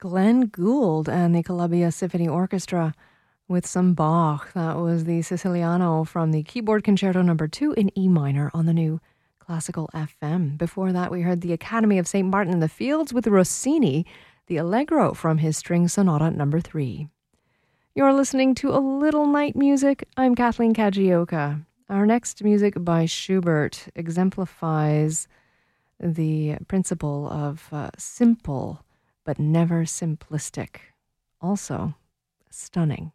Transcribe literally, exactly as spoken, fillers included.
Glenn Gould and the Columbia Symphony Orchestra with some Bach. That was the Siciliano from the Keyboard Concerto number two in E minor on the new Classical F M. Before that, we heard the Academy of Saint Martin in the Fields with Rossini, the Allegro from his String Sonata number three. You're listening to A Little Night Music. I'm Kathleen Kajioka. Our next music by Schubert exemplifies the principle of uh, simple but never simplistic. Also stunning.